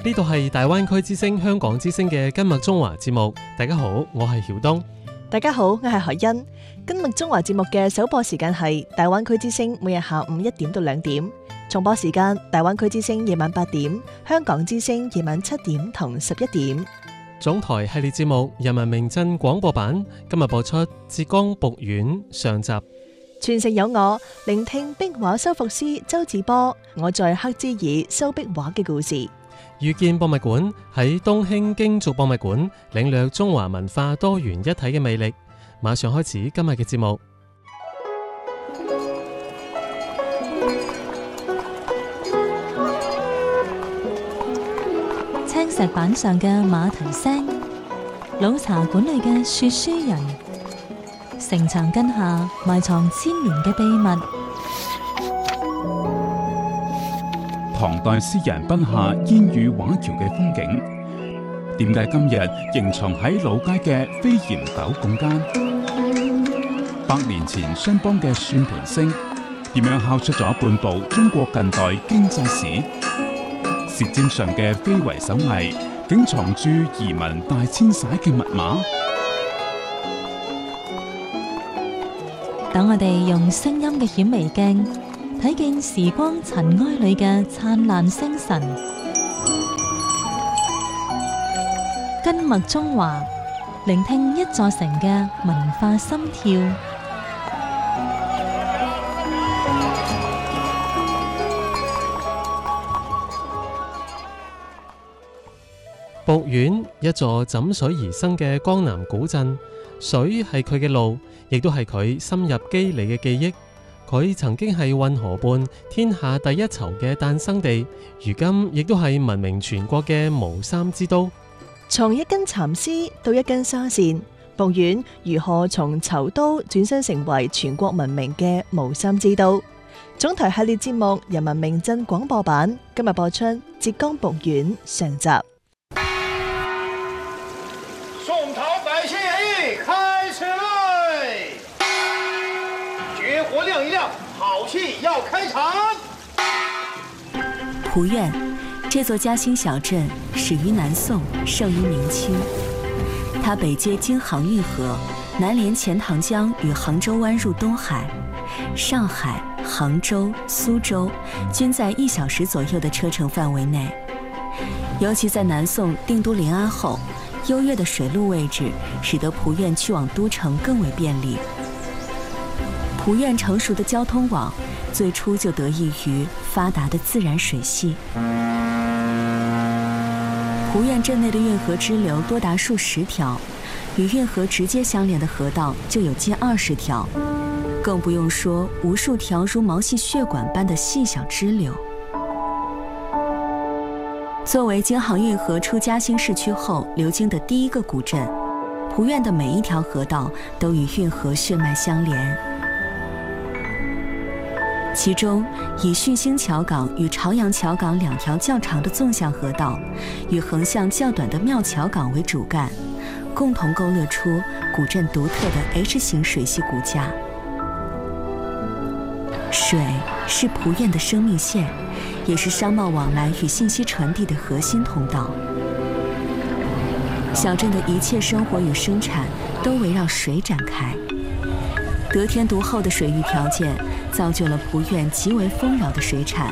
呢度係大灣區之聲香港之聲嘅今日中華節目。大家好，我係曉東。 大家好，我係海欣。今日中華節目嘅首播時間係大灣區之聲每日下午1點到2點，重播時間大灣區之聲夜晚8點，香港之聲夜晚7點同11點。 總台系列節目人民名鎮廣播版今日播出浙江북縣上集。 傳承有我，聆聽壁畫修復師周志波我在黑之耳修壁畫嘅故事。 遇見博物館喺東興京族博物館領略中華文化多元一體嘅魅力。馬上開始今日嘅節目。 青石板上嘅馬蹄聲，老茶館裏嘅說書人，城牆根下埋藏千年嘅秘密。 唐代詩人筆下煙雨畫橋嘅風景，點解今日仍藏喺老街嘅飛檐斗拱間？100年前商幫嘅算盤聲，點樣敲出咗半部中國近代經濟史？舌尖上嘅非遺手藝，竟藏住移民大遷徙嘅密碼？ 等我哋用聲音嘅顯微鏡睇見時光塵埃裏嘅燦爛星辰，根脈中華，聆聽一座城嘅文化心跳。 북縣，一座枕水而生嘅江南古鎮，水係佢嘅路，亦都係佢深入肌理嘅記憶。佢曾經係運河畔天下第一綢嘅誕生地，如今亦都係聞名全國嘅毛衫之都。 從一根蠶絲到一根紗線，북縣如何從綢都轉身成為全國聞名嘅毛衫之都？總台系列節目《人民名鎮廣播版》今日播出浙江북縣上集。 宋朝百姓會開始嘞！絕火亮一亮，好戲要開場。 蒲縣這座嘉興小鎮始於南宋，盛於明清。它北接京杭運河，南連錢塘江與杭州灣入東海。上海、杭州、蘇州均在1小時左右的車程範圍內。尤其在南宋定都臨安後，優越的水路位置使得蒲縣去往都城更為便利。蒲縣成熟的交通網最初就得益於發達的自然水系。蒲縣鎮內的運河支流多達數十條，與運河直接相連的河道就有近20條，更不用說無數條如毛細血管般的細小支流。作為京杭運河出嘉興市區後流經的第一個古鎮，蒲縣的每一條河道都與運河血脈相連。其中，以汛興橋港與朝陽橋港2條較長的縱向河道，與橫向較短的廟橋港為主幹，共同勾勒出古鎮獨特的 H 型水系骨架。水是蒲縣的生命線，也是商貿往來與信息傳遞的核心通道。小鎮的一切生活與生產都圍繞水展開。得天獨厚的水域條件造就了蒲縣極為豐饒的水產。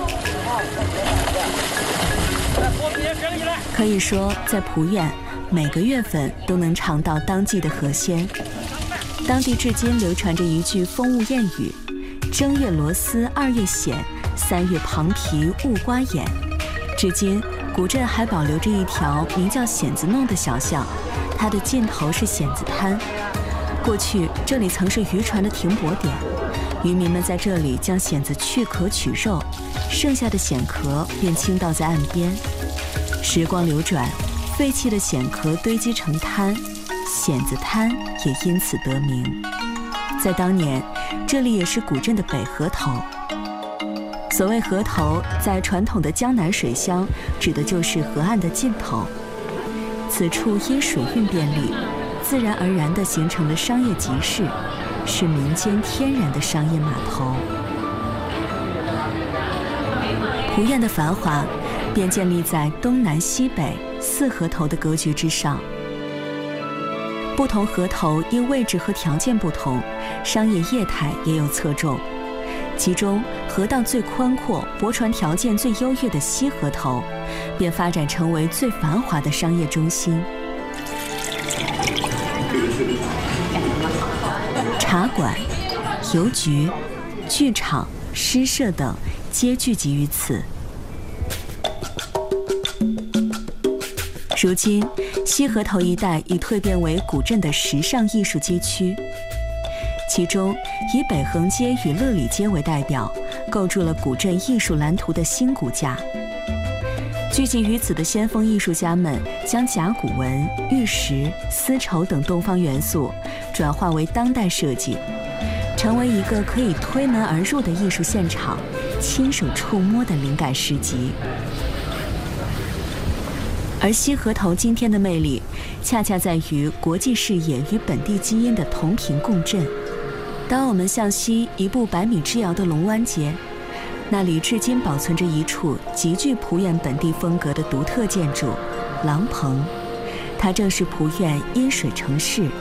可以說，在蒲縣每個月份都能嘗到當季的河鮮。當地至今流傳着一句風物諺語：正月螺絲，2月蚬，3月螃皮，誤瓜眼。至今，古鎮還保留着一條名叫蚬子弄的小巷，它的盡頭是蚬子灘。過去這裡曾是漁船的停泊點，漁民們在這裡將蚬子去殼取肉，剩下的蚬殼便傾倒在岸邊。時光流轉，廢棄的蚬殼堆積成灘，蚬子灘也因此得名。在當年，這裡也是古鎮的北河頭。所謂河頭，在傳統的江南水鄉，指的就是河岸的盡頭。此處因水運便利，自然而然地形成了商業集市，是民間天然的商業碼頭。蒲縣的繁華便建立在东南西北4河头的格局之上。不同河头因位置和条件不同，商业业态也有侧重。其中河道最宽阔、泊船条件最优越的西河头，便发展成为最繁华的商业中心。茶馆、邮局、剧场、诗社等皆聚集于此。如今，西河头一带已蜕变为古镇的时尚艺术街区。其中以北横街与乐礼街为代表，构筑了古镇艺术蓝图的新骨架。聚集于此的先锋艺术家们，将甲骨文、玉石、丝绸等东方元素转化为当代设计，成为一个可以推门而入的艺术现场，亲手触摸的灵感市集。而西河头今天的魅力，恰恰在于国际视野与本地基因的同频共振。当我们向西一步100米之遥的龙湾街，那里至今保存着一处极具蒲院本地风格的独特建筑——廊棚。它正是蒲院因水成市、